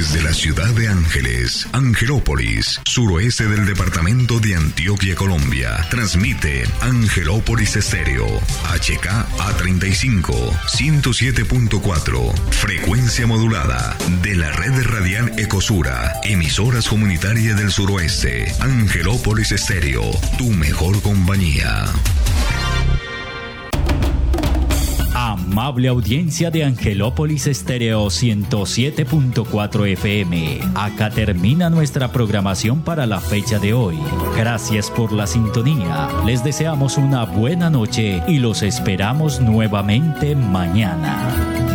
Desde la ciudad de Ángeles, Angelópolis, suroeste del departamento de Antioquia, Colombia, transmite Angelópolis Estéreo, HKA35, 107.4, frecuencia modulada de la red radial Ecosura, emisoras comunitarias del suroeste. Angelópolis Estéreo, tu mejor compañía. Amable audiencia de Angelópolis Estéreo 107.4 FM. Acá termina nuestra programación para la fecha de hoy. Gracias por la sintonía. Les deseamos una buena noche y los esperamos nuevamente mañana.